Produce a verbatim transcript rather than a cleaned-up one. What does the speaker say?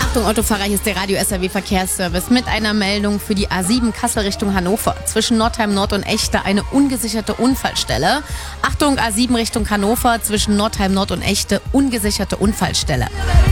Achtung Autofahrer, hier ist der Radio S R W Verkehrsservice mit einer Meldung für die A sieben Kassel Richtung Hannover. Zwischen Nordheim Nord und Echte eine ungesicherte Unfallstelle. Achtung A sieben Richtung Hannover, zwischen Nordheim Nord und Echte ungesicherte Unfallstelle.